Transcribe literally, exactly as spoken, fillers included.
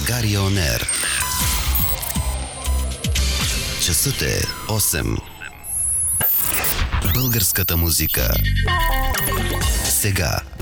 България Он Ер. Часът е осем. Българската музика. Сега.